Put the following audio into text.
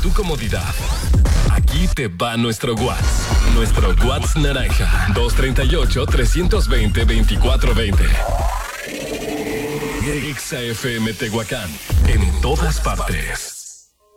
tu comodidad. Aquí te va nuestro WhatsApp. Nuestro WhatsApp naranja. 238-320-2420. Exa FM Tehuacán. En todas partes.